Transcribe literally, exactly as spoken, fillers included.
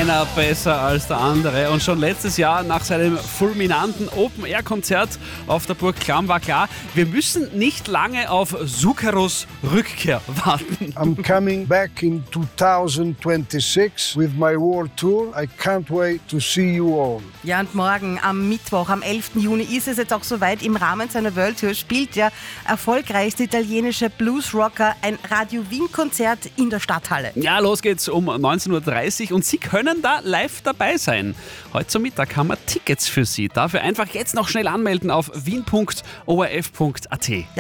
einer besser als der andere. Und schon letztes Jahr nach seinem fulminanten Open-Air-Konzert auf der Burg Klamm war klar, wir müssen nicht lange auf Zuccaros Rückkehr warten. I'm coming back in twenty twenty-six with my world tour. I can't wait to see you all. Ja, und morgen am Mittwoch, am elften Juni, ist es jetzt auch soweit. Im Rahmen seiner World Tour spielt der erfolgreichste italienische Bluesrocker ein Radio Wien-Konzert in der Stadthalle. Ja, los geht's um neunzehn Uhr dreißig und Sie können da live dabei sein. Heute zum Mittag haben wir Tickets für Sie. Dafür einfach jetzt noch schnell anmelden auf wien punkt o r f punkt a t.